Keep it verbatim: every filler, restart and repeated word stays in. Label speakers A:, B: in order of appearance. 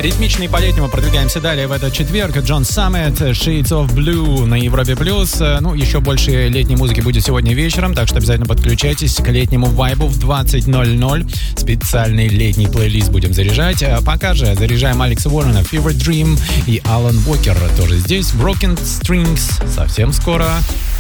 A: Ритмично и по-летнему продвигаемся далее в этот четверг. Джон Саммет, Shades of Blue на Европе+. Ну, еще больше летней музыки будет сегодня вечером, так что обязательно подключайтесь к летнему вайбу в двадцать ноль ноль. Специальный летний плейлист будем заряжать. А пока же заряжаем Алекса Уоррена, Fever Dream и Алан Уокер тоже здесь. Broken Strings совсем скоро.